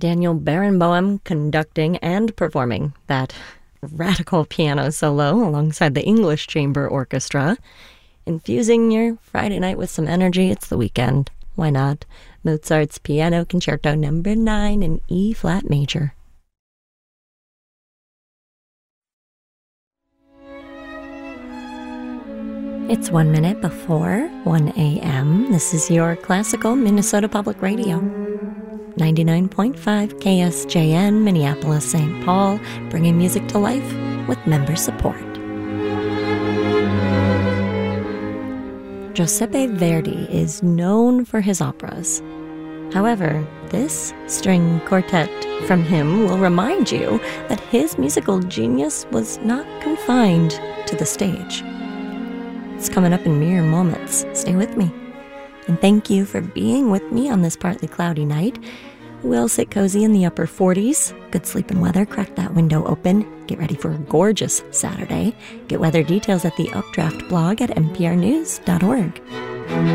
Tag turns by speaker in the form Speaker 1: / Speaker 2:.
Speaker 1: Daniel Barenboim conducting and performing that radical piano solo alongside the English Chamber Orchestra. Infusing your Friday night with some energy. It's the weekend. Why not? Mozart's Piano Concerto No. 9 in E-flat major. It's 1 minute before 1 a.m. This is your classical Minnesota Public Radio. 99.5 KSJN, Minneapolis, St. Paul, bringing music to life with member support. Giuseppe Verdi is known for his operas. However, this string quartet from him will remind you that his musical genius was not confined to the stage. It's coming up in mere moments. Stay with me. And thank you for being with me on this partly cloudy night. We'll sit cozy in the upper 40s. Good sleeping weather. Crack that window open. Get ready for a gorgeous Saturday. Get weather details at the Updraft blog at nprnews.org.